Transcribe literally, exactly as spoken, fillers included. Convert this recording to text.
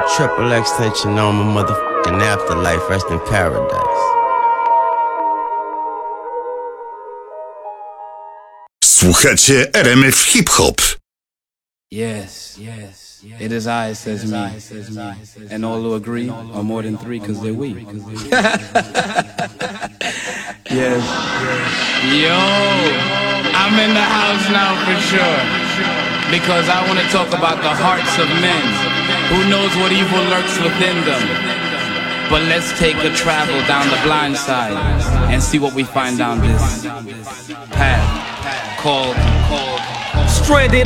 triple extension on my motherfucking afterlife. Rest in paradise. Słuchacie R M F Hip Hop. Yes, yes, it is I, says me, and all who agree are more than three because they're we. Yes. Yo, I'm in the house now for sure, because I want to talk about the hearts of men. Who knows what evil lurks within them? But let's take a travel down the blind side and see what we find down this path called, called, Stranded